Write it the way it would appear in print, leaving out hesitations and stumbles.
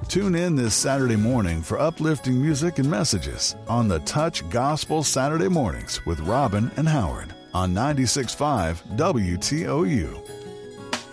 Tune in this Saturday morning for uplifting music and messages on the Touch Gospel Saturday Mornings with Robin and Howard on 96.5 WTOU.